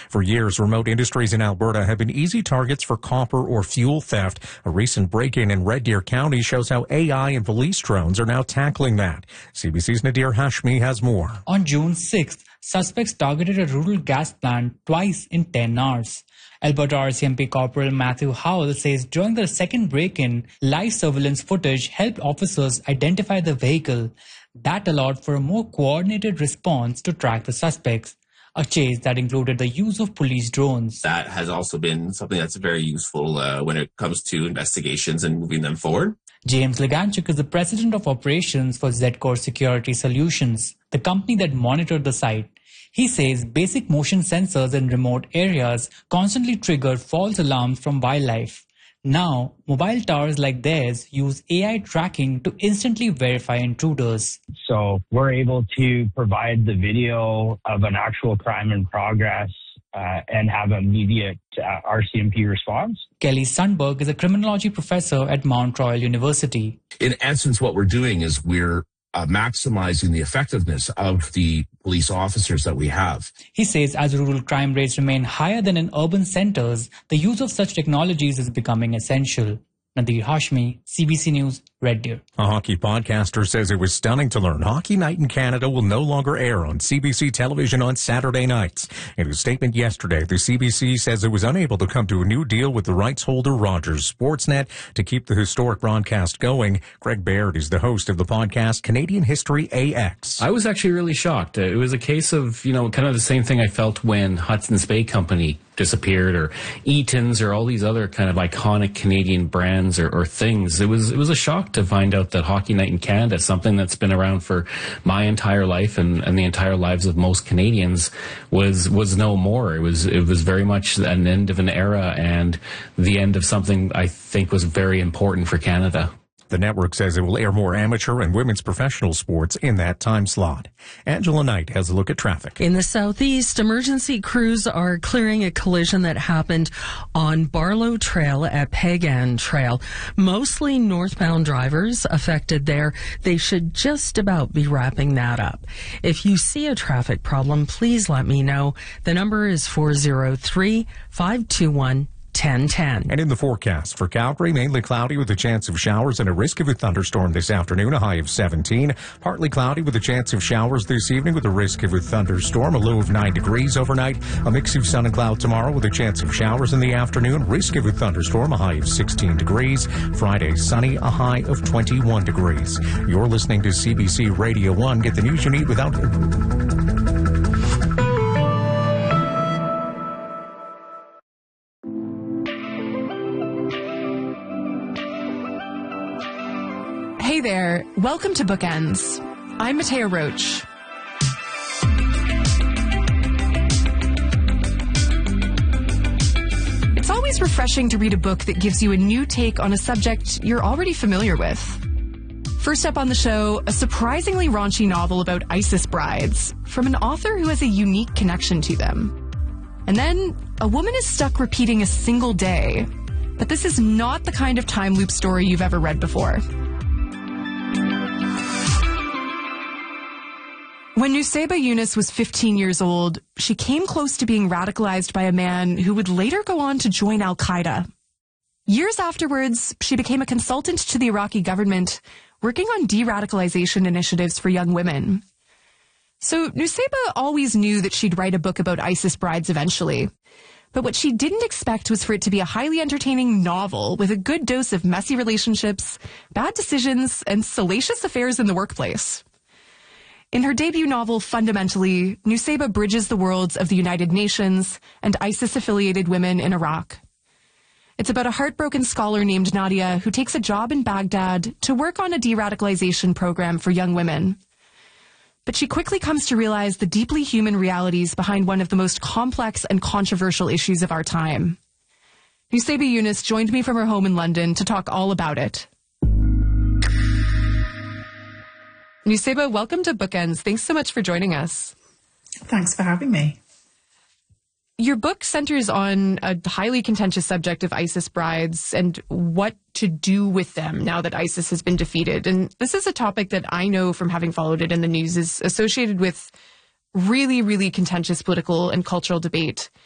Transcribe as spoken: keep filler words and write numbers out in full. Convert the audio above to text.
For years, remote industries in Alberta have been easy targets for copper or fuel theft. A recent break-in in Red Deer County shows how A I and police drones are now tackling that. C B C's Nadir Hashmi has more. On June sixth, suspects targeted a rural gas plant twice in ten hours. Alberta R C M P Corporal Matthew Howell says during the second break-in, live surveillance footage helped officers identify the vehicle. That allowed for a more coordinated response to track the suspects. A chase that included the use of police drones. That has also been something that's very useful uh, when it comes to investigations and moving them forward. James Leganchuk is the president of operations for Zedcore Security Solutions, the company that monitored the site. He says basic motion sensors in remote areas constantly trigger false alarms from wildlife. Now, mobile towers like theirs use A I tracking to instantly verify intruders. So we're able to provide the video of an actual crime in progress uh, and have immediate uh, R C M P response. Kelly Sundberg is a criminology professor at Mount Royal University. In essence, what we're doing is we're Uh, maximizing the effectiveness of the police officers that we have. He says as rural crime rates remain higher than in urban centers, the use of such technologies is becoming essential. Nadir Hashmi, C B C News, Red Deer. A hockey podcaster says it was stunning to learn Hockey Night in Canada will no longer air on C B C television on Saturday nights. In a statement yesterday, the C B C says it was unable to come to a new deal with the rights holder Rogers Sportsnet to keep the historic broadcast going. Greg Baird is the host of the podcast Canadian History A X. I was actually really shocked. It was a case of, you know, kind of the same thing I felt when Hudson's Bay Company disappeared, or Eaton's, or all these other kind of iconic Canadian brands or, or things. It was it was a shock to find out that Hockey Night in Canada, something that's been around for my entire life and, and the entire lives of most Canadians, was was no more. It was it was very much an end of an era and the end of something I think was very important for Canada. The network says it will air more amateur and women's professional sports in that time slot. Angela Knight has a look at traffic. In the southeast, emergency crews are clearing a collision that happened on Barlow Trail at Pagan Trail. Mostly northbound drivers affected there. They should just about be wrapping that up. If you see a traffic problem, please let me know. The number is four oh three, five two one, ten ten. And in the forecast for Calgary, mainly cloudy with a chance of showers and a risk of a thunderstorm this afternoon, a high of seventeen. Partly cloudy with a chance of showers this evening with a risk of a thunderstorm, a low of nine degrees overnight. A mix of sun and cloud tomorrow with a chance of showers in the afternoon, risk of a thunderstorm, a high of sixteen degrees. Friday, sunny, a high of twenty-one degrees. You're listening to C B C Radio one. Get the news you need without... Hey there, welcome to Bookends. I'm Mattea Roach. It's always refreshing to read a book that gives you a new take on a subject you're already familiar with. First up on the show, a surprisingly raunchy novel about ISIS brides from an author who has a unique connection to them. And then, a woman is stuck repeating a single day. But this is not the kind of time loop story you've ever read before. When Nusseibeh Yunus was fifteen years old, she came close to being radicalized by a man who would later go on to join Al-Qaeda. Years afterwards, she became a consultant to the Iraqi government, working on de-radicalization initiatives for young women. So Nusseibeh always knew that she'd write a book about ISIS brides eventually. But what she didn't expect was for it to be a highly entertaining novel with a good dose of messy relationships, bad decisions, and salacious affairs in the workplace. In her debut novel, Fundamentally, Nusseibeh bridges the worlds of the United Nations and ISIS-affiliated women in Iraq. It's about a heartbroken scholar named Nadia who takes a job in Baghdad to work on a de-radicalization program for young women. But she quickly comes to realize the deeply human realities behind one of the most complex and controversial issues of our time. Nusseibeh Yunus joined me from her home in London to talk all about it. Nusseibeh, welcome to Bookends. Thanks so much for joining us. Thanks for having me. Your book centers on a highly contentious subject of ISIS brides and what to do with them now that ISIS has been defeated. And this is a topic that I know from having followed it in the news is associated with really, really contentious political and cultural debate.